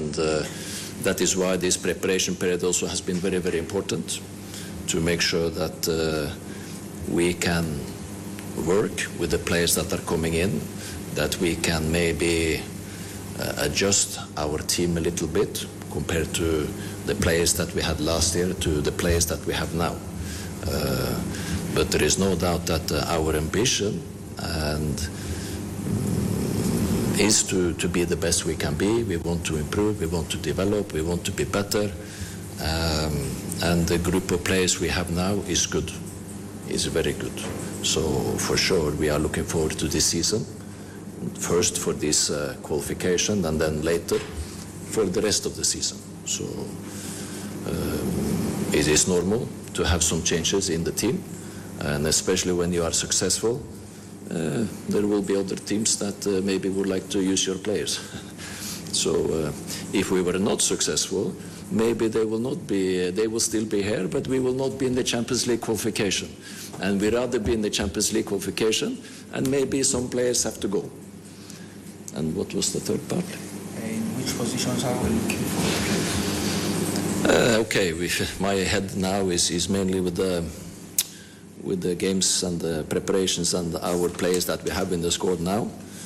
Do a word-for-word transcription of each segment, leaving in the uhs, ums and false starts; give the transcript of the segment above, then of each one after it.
and uh, that is why this preparation period also has been very, very important to make sure that uh, we can work with the players that are coming in, that we can maybe uh, adjust our team a little bit compared to the players that we had last year to the players that we have now. Uh, but there is no doubt that uh, our ambition and um, is to, to be the best we can be. We want to improve, we want to develop, we want to be better. Um, and the group of players we have now is good, is very good. So for sure we are looking forward to this season, first for this uh, qualification and then later for the rest of the season. So um, it is normal to have some changes in the team, and especially when you are successful, uh, there will be other teams that uh, maybe would like to use your players. So uh, if we were not successful, maybe they will not be, they will still be here, but we will not be in the Champions League qualification. And we'd rather be in the Champions League qualification, and maybe some players have to go. And what was the third part? In which positions are we looking for? Uh, okay, we, my head now is, is mainly with the with the games and the preparations and our players that we have in the squad now.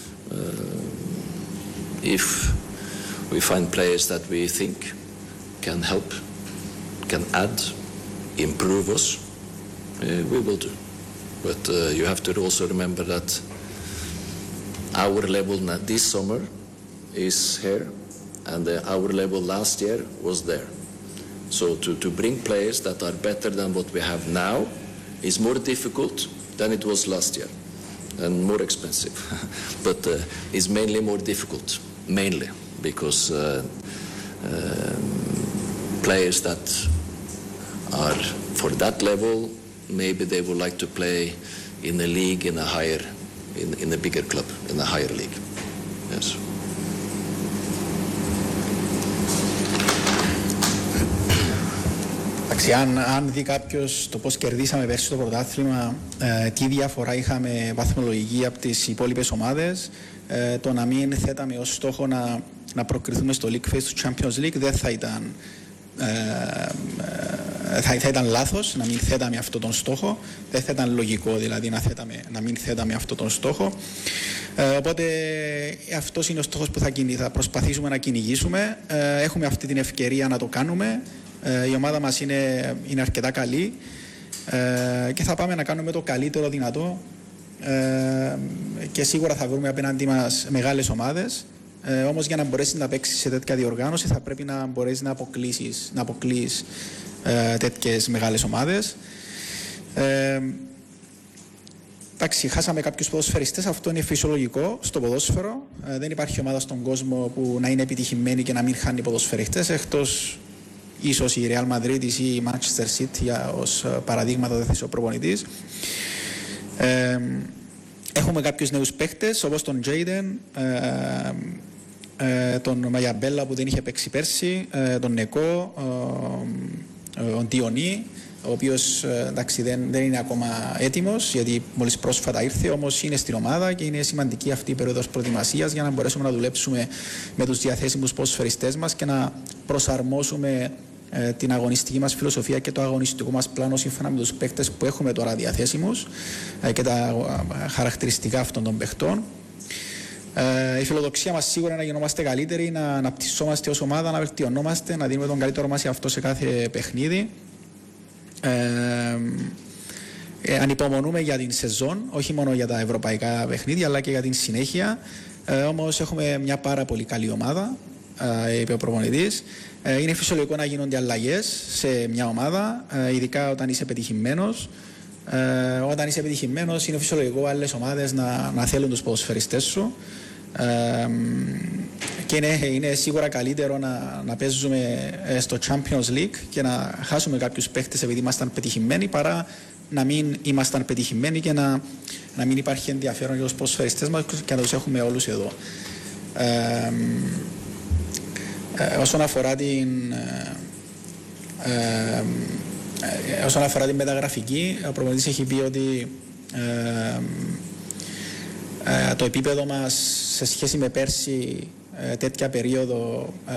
Uh, if we find players that we think can help, can add, improve us, uh, we will do. But uh, you have to also remember that our level this summer is here, and uh, our level last year was there. So to, to bring players that are better than what we have now is more difficult than it was last year, and more expensive. But uh, it's mainly more difficult, mainly, because uh, uh, players that are for that level, maybe they would like to play in a league, in a higher, in, in a bigger club, in a higher league. Yes. Αν, αν δει κάποιος το πώς κερδίσαμε πέρσι το πρωτάθλημα, ε, τι διαφορά είχαμε βαθμολογική από τις υπόλοιπες ομάδες, ε, το να μην θέταμε ως στόχο να, να προκριθούμε στο League Phase του Champions League δεν θα ήταν, ε, ε, θα, θα ήταν λάθος να μην θέταμε αυτόν τον στόχο, δεν θα ήταν λογικό δηλαδή να, θέταμε, να μην θέταμε αυτόν τον στόχο. Ε, οπότε αυτός είναι ο στόχος που θα, θα προσπαθήσουμε να κυνηγήσουμε, ε, έχουμε αυτή την ευκαιρία να το κάνουμε. Η ομάδα μας είναι, είναι αρκετά καλή ε, και θα πάμε να κάνουμε το καλύτερο δυνατό ε, και σίγουρα θα βρούμε απέναντί μας μεγάλες ομάδες. Ε, όμως για να μπορέσεις να παίξεις σε τέτοια διοργάνωση θα πρέπει να μπορέσεις να αποκλείσεις, να αποκλείσεις ε, τέτοιες μεγάλες ομάδες. Ε, εντάξει, χάσαμε κάποιους ποδοσφαιριστές, αυτό είναι φυσιολογικό στο ποδόσφαιρο. Ε, δεν υπάρχει ομάδα στον κόσμο που να είναι επιτυχημένη και να μην χάνει ποδοσφαιριστές, εκτός ίσως η Real Madrid ή η Manchester City ως παραδείγματα δεν θέσει ο προπονητής. Ε, έχουμε κάποιους νέους παίχτες όπως τον Jaden, ε, ε, τον Μαγιαμπέλα που δεν είχε παίξει πέρσι, ε, τον Νεκό, ε, τον Διονί, ο οποίος εντάξει, δεν, δεν είναι ακόμα έτοιμος γιατί μόλις πρόσφατα ήρθε, όμως είναι στην ομάδα και είναι σημαντική αυτή η περίοδος προετοιμασίας για να μπορέσουμε να δουλέψουμε με τους διαθέσιμους ποδοσφαιριστές μας και να προσαρμόσουμε ε, την αγωνιστική μας φιλοσοφία και το αγωνιστικό μας πλάνο σύμφωνα με τους παίκτες που έχουμε τώρα διαθέσιμους ε, και τα ε, χαρακτηριστικά αυτών των παιχτών. Ε, η φιλοδοξία μας σίγουρα είναι να γινόμαστε καλύτεροι, να αναπτυσσόμαστε ως ομάδα, να βελτιωνόμαστε, να δίνουμε τον καλύτερο μας αυτό σε κάθε παιχνίδι. Ε, ε, ανυπομονούμε για την σεζόν, όχι μόνο για τα ευρωπαϊκά παιχνίδια αλλά και για την συνέχεια. Ε, όμως έχουμε μια πάρα πολύ καλή ομάδα, ε, είπε ο προπονητής. Ε, είναι φυσιολογικό να γίνονται αλλαγές σε μια ομάδα, ε, ειδικά όταν είσαι πετυχημένος. Ε, όταν είσαι επιτυχημένος είναι φυσιολογικό άλλες ομάδες να, να θέλουν τους ποδοσφαιριστές σου. Ε, και είναι, είναι σίγουρα καλύτερο να, να παίζουμε στο Champions League και να χάσουμε κάποιους παίχτες επειδή ήμασταν πετυχημένοι παρά να μην ήμασταν πετυχημένοι και να, να μην υπάρχει ενδιαφέρον για τους ποδοσφαιριστές μας και να τους έχουμε όλους εδώ. Ε, ε, όσον αφορά την ε, ε, όσον αφορά την μεταγραφική, ο προπονητής έχει πει ότι ε, ε, το επίπεδο μας σε σχέση με πέρσι τέτοια περίοδο